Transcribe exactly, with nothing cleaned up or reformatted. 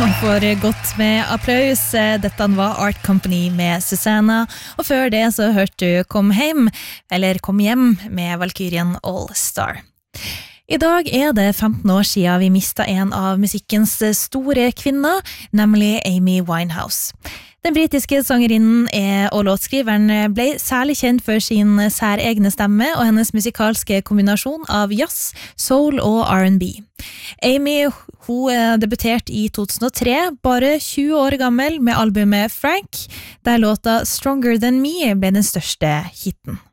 Man får godt med applaus. Dette var Art Company med Susanna, og før det så hørte du Kom hjem, eller Kom hjem med Valkyrien All Star. I dag er det femten år siden vi mistet en av musikkens store kvinner, nemlig Amy Winehouse. Den britiske sangerinnen er, og låtskriveren ble særlig kjent for sin særegne stemme og hennes musikalske kombinasjon av jazz, soul og R and B. Amy hun debuterte i to tusen og tre, bare tjue år gammel, med albumet Frank, der låta Stronger Than Me ble den største hitten.